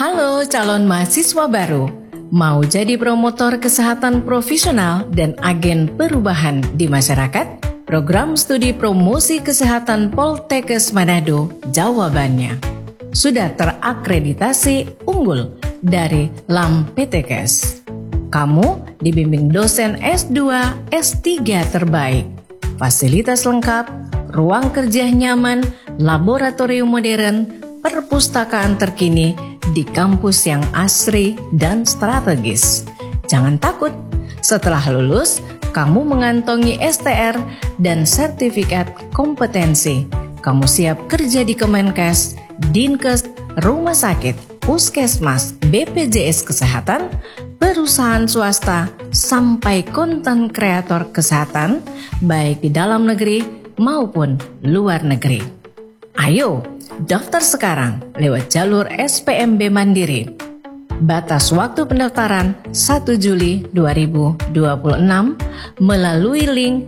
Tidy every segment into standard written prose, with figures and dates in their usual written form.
Halo calon mahasiswa baru, mau jadi promotor kesehatan profesional dan agen perubahan di masyarakat? Program studi promosi kesehatan Poltekkes Manado jawabannya. Sudah terakreditasi unggul dari LAM-PTKes. Kamu dibimbing dosen S2, S3 terbaik, fasilitas lengkap, ruang kerja nyaman, laboratorium modern, perpustakaan terkini di kampus yang asri dan strategis. Jangan takut, setelah lulus, kamu mengantongi STR dan sertifikat kompetensi. Kamu siap kerja di Kemenkes, Dinkes, rumah sakit, puskesmas, BPJS Kesehatan, perusahaan swasta, sampai konten kreator kesehatan, baik di dalam negeri maupun luar negeri. Ayo, daftar sekarang lewat jalur SPMB Mandiri. Batas waktu pendaftaran 1 Juli 2026 melalui link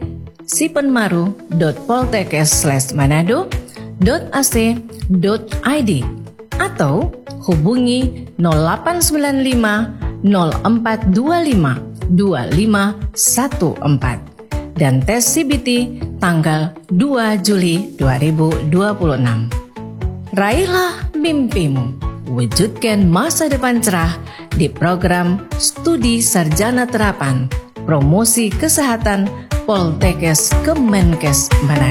sipenmaru.poltekkes/manado.ac.id atau hubungi 0895 0425 2514 dan tes CBT tanggal 2 Juli 2026. Raihlah mimpimu, wujudkan masa depan cerah di program Studi Sarjana Terapan Promosi Kesehatan Poltekkes Kemenkes Manado.